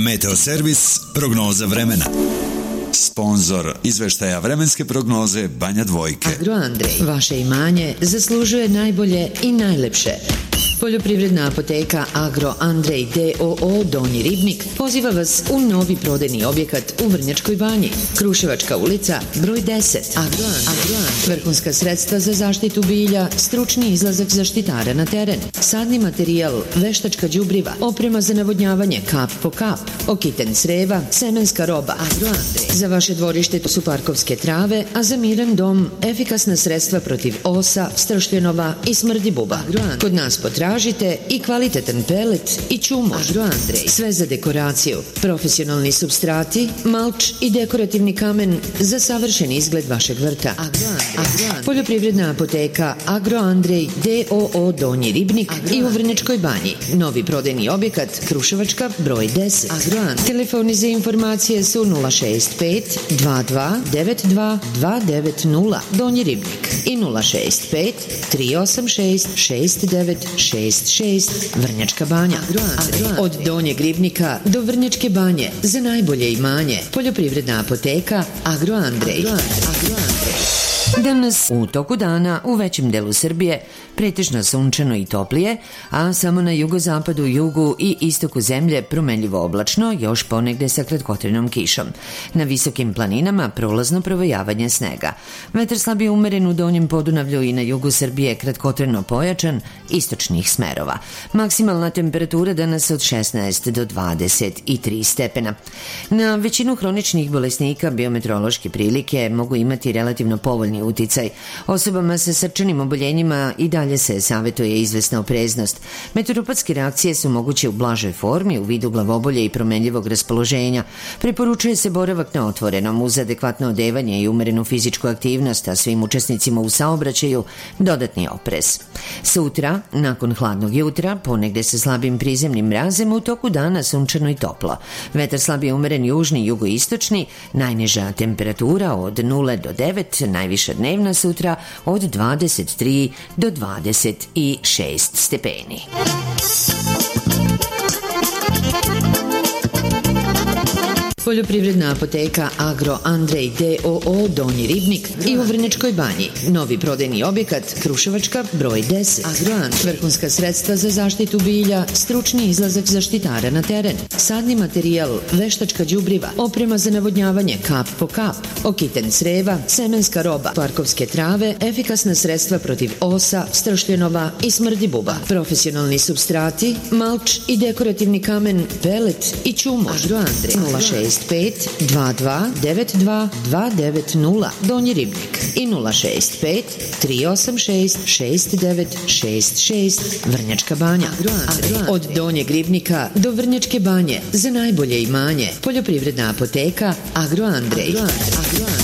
Meteoservis prognoza vremena. Sponzor izveštaja vremenske prognoze Banja Dvojke. Agro Andrej, vaše imanje zaslužuje najbolje i najlepše. Poljoprivredna apoteka Agro Andrej D.O.O. Donji Ribnik poziva vas u novi prodajni objekat u Vrnjačkoj Banji. Kruševačka ulica, broj 10. Agro Andrej. Vrhunska sredstva za zaštitu bilja, stručni izlazak zaštitara na teren, sadni materijal, veštačka đubriva, oprema za navodnjavanje kap po kap, okiten creva, semenska roba. Agro Andrej. Za vaše dvorište su parkovske trave, a za miran dom efikasna sredstva protiv osa, stršljenova i smrdi buba. Kod nas potražite i kvalitetan pelet i čumož. Agro Andrej. Sve za dekoraciju. Profesionalni supstrati, malč i dekorativni kamen za savršen izgled vašeg vrta. Agro Andrej. Poljoprivredna apoteka Agro Andrej D.O.O. Donji Ribnik i u Vrnjačkoj Banji. Novi prodajni objekat Kruševačka broj 10. Agro Andrej. Telefoni za informacije su 065 22 92 290 Donji Ribnik i 065 386 6966 Vrnjačka Banja. Od Donjeg Ribnika do Vrnjačke Banje za najbolje imanje. Poljoprivredna apoteka Agro Andrej. Danas u toku dana u većem delu Srbije pretežno sunčano i toplije, a samo na jugozapadu, jugu i istoku zemlje promenljivo oblačno, još ponegde sa kratkotrenom kišom. Na visokim planinama prolazno provejavanje snega. Vetar slab je umeren u Donjem Podunavlju i na jugu Srbije kratkotreno pojačan istočnih smerova. Maksimalna temperatura danas od 16 do 23 stepena. Na većinu hroničnih bolesnika biometeorološke prilike mogu imati relativno povoljni uticaj. Osobama sa srčanim oboljenjima i dalje se savjetuje izvesna opreznost. Meteoropatske reakcije su moguće u blažoj formi u vidu glavobolje i promenljivog raspoloženja. Preporučuje se boravak na otvorenom uz adekvatno odevanje i umerenu fizičku aktivnost, a svim učesnicima u saobraćaju dodatni oprez. Sutra, nakon hladnog jutra, ponegde sa slabim prizemnim mrazem, u toku dana sunčano i toplo. Vetar slab je umeren južni i jugoistočni, najniža temperatura od 0 do 9, najviša dnevna sutra od 23 do 26 stepeni. Poljoprivredna apoteka Agro Andrej D.O.O. Donji Ribnik i u Vrnjačkoj Banji. Novi prodajni objekat Kruševačka broj 10. Agro Andrej. Vrhunska sredstva za zaštitu bilja, stručni izlazak zaštitara na teren, sadni materijal, veštačka đubriva, oprema za navodnjavanje kap po kap, okiten creva, semenska roba, parkovske trave, efikasna sredstva protiv osa, stršljenova i smrdi buba. Profesionalni supstrati, malč i dekorativni kamen, pelet i čumož. Agro Andrej. 065 22 92 290 Donji Ribnik i 065 386 6966 Vrnjačka Banja. Od Donjeg Ribnika do Vrnjačke Banje za najbolje imanje. Poljoprivredna apoteka Agro Andrej.